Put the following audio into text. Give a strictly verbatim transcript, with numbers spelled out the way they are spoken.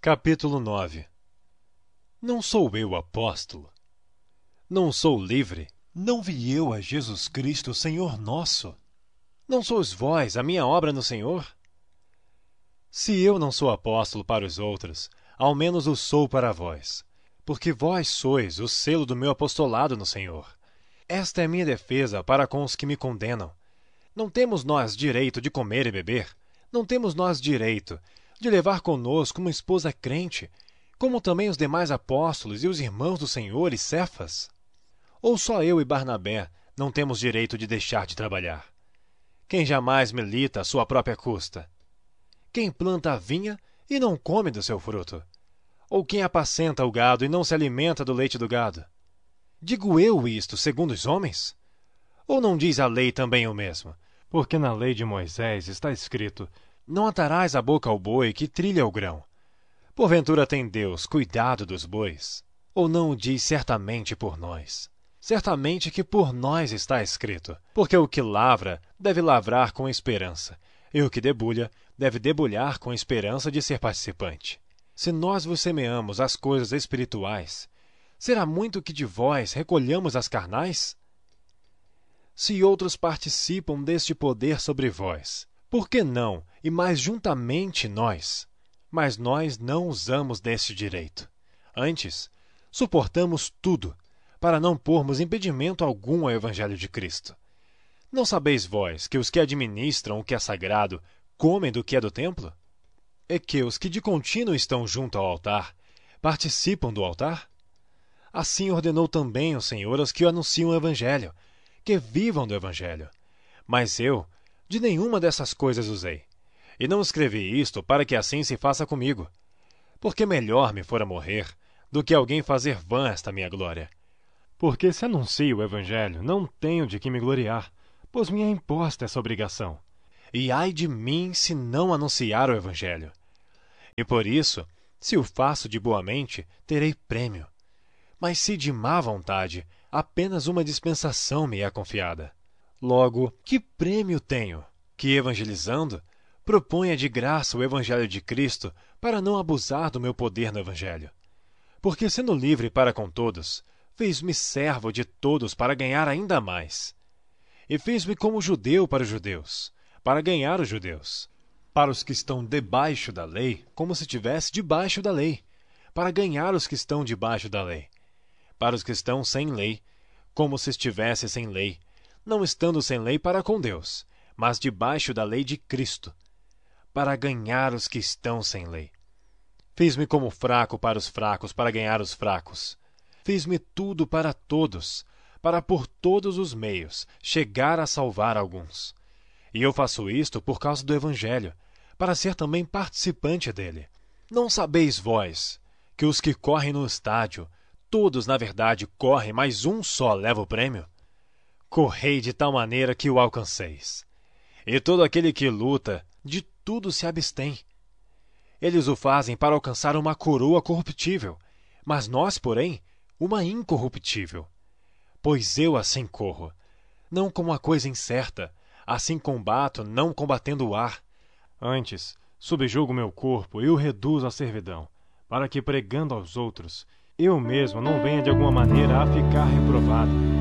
Capítulo nove. Não sou eu apóstolo? Não sou livre? Não vi eu a Jesus Cristo, Senhor nosso? Não sois vós a minha obra no Senhor? Se eu não sou apóstolo para os outros, ao menos o sou para vós, porque vós sois o selo do meu apostolado no Senhor. Esta é minha defesa para com os que me condenam. Não temos nós direito de comer e beber? Não temos nós direito de levar conosco uma esposa crente, como também os demais apóstolos e os irmãos do Senhor e Cefas? Ou só eu e Barnabé não temos direito de deixar de trabalhar? Quem jamais milita à sua própria custa? Quem planta a vinha e não come do seu fruto? Ou quem apacenta o gado e não se alimenta do leite do gado? Digo eu isto segundo os homens? Ou não diz a lei também o mesmo? Porque na lei de Moisés está escrito: não atarás a boca ao boi que trilha o grão. Porventura tem Deus cuidado dos bois? Ou não o diz certamente por nós? Certamente que por nós está escrito, porque o que lavra deve lavrar com esperança, e o que debulha deve debulhar com esperança de ser participante. Se nós vos semeamos as coisas espirituais, será muito que de vós recolhamos as carnais? Se outros participam deste poder sobre vós, por que não, e mais juntamente nós? Mas nós não usamos deste direito. Antes, suportamos tudo, para não pormos impedimento algum ao Evangelho de Cristo. Não sabeis vós que os que administram o que é sagrado comem do que é do templo? E que os que de contínuo estão junto ao altar participam do altar? Assim ordenou também o Senhor aos que anunciam o Evangelho, que vivam do Evangelho. Mas eu, de nenhuma dessas coisas usei. E não escrevi isto para que assim se faça comigo. Porque melhor me fora morrer do que alguém fazer vã esta minha glória. Porque se anuncio o Evangelho, não tenho de que me gloriar, pois me é imposta essa obrigação. E ai de mim se não anunciar o Evangelho. E por isso, se o faço de boa mente, terei prêmio. Mas se de má vontade, apenas uma dispensação me é confiada. Logo, que prêmio tenho? Que, evangelizando, proponha de graça o Evangelho de Cristo para não abusar do meu poder no Evangelho. Porque, sendo livre para com todos, fez-me servo de todos para ganhar ainda mais. E fez-me como judeu para os judeus, para ganhar os judeus. Para os que estão debaixo da lei, como se estivesse debaixo da lei, para ganhar os que estão debaixo da lei. Para os que estão sem lei, como se estivesse sem lei, não estando sem lei para com Deus, mas debaixo da lei de Cristo, para ganhar os que estão sem lei. Fiz-me como fraco para os fracos, para ganhar os fracos. Fiz-me tudo para todos, para por todos os meios chegar a salvar alguns. E eu faço isto por causa do Evangelho, para ser também participante dele. Não sabeis vós que os que correm no estádio, todos na verdade correm, mas um só leva o prêmio? Correi de tal maneira que o alcanceis. E todo aquele que luta, de tudo se abstém. Eles o fazem para alcançar uma coroa corruptível, mas nós, porém, uma incorruptível. Pois eu assim corro, não como a coisa incerta, assim combato, não combatendo o ar. Antes, subjugo meu corpo e o reduzo à servidão, para que, pregando aos outros, eu mesmo não venha de alguma maneira a ficar reprovado.